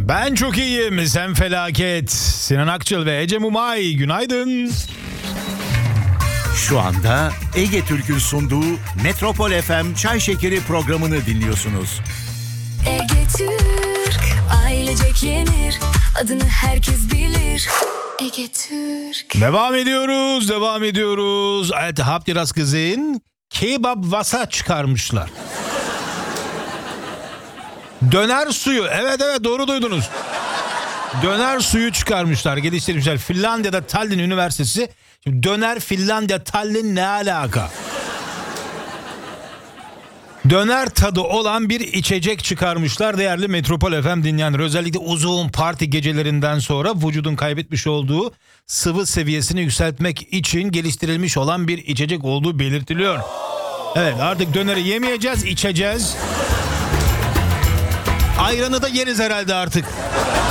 Ben çok iyiyim, sen felaket. Sinan Akçıl ve Ece Mumay, günaydın. Şu anda Ege Türk'ün sunduğu Metropol FM Çay Şekeri programını dinliyorsunuz. Ege Türk, ailecek yenir, adını herkes bilir. Ege Türk. Devam ediyoruz. Evet, habt ihr das gesehen? Kebap vasa çıkarmışlar. Döner suyu, evet doğru duydunuz. Döner suyu çıkarmışlar, geliştirmişler. Finlandiya'da Tallinn Üniversitesi. Şimdi döner Finlandiya, Tallinn ne alaka? Döner tadı olan bir içecek çıkarmışlar değerli Metropol FM dinleyenler. Özellikle uzun parti gecelerinden sonra vücudun kaybetmiş olduğu sıvı seviyesini yükseltmek için geliştirilmiş olan bir içecek olduğu belirtiliyor. Evet, artık döneri yemeyeceğiz, içeceğiz. Ayranı da yeriz herhalde artık.